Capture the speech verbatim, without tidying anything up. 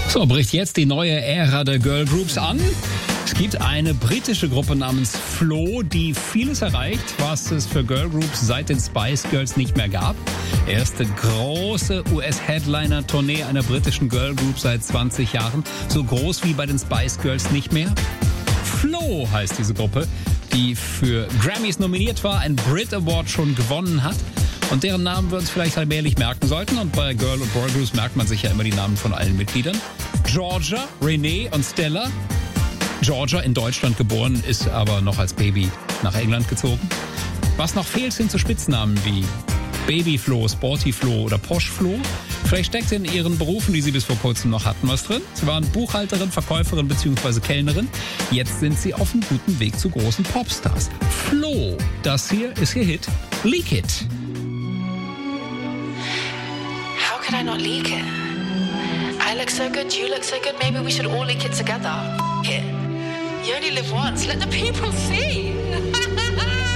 So, bricht jetzt die neue Ära der Girl Groups an. Es gibt eine britische Gruppe namens Flo, die vieles erreicht, was es für Girl Groups seit den Spice Girls nicht mehr gab. Erste große U S-Headliner-Tournee einer britischen Girl Group seit zwanzig Jahren. So groß wie bei den Spice Girls nicht mehr. Flo heißt diese Gruppe, die für Grammys nominiert war, einen Brit Award schon gewonnen hat und deren Namen wir uns vielleicht allmählich merken sollten. Und bei Girl- und Boy Groups merkt man sich ja immer die Namen von allen Mitgliedern. Georgia, Renee und Stella. Georgia in Deutschland geboren, ist aber noch als Baby nach England gezogen. Was noch fehlt, sind so Spitznamen wie Baby Flo, Sporty Flo oder Posh Flo. Vielleicht steckt in ihren Berufen, die sie bis vor kurzem noch hatten, was drin. Sie waren Buchhalterin, Verkäuferin bzw. Kellnerin. Jetzt sind sie auf einem guten Weg zu großen Popstars. Flo, das hier ist ihr Hit Leak It. How could I not leak it? I look so good, you look so good, maybe we should all leak it together. Here. You only live once, let the people see.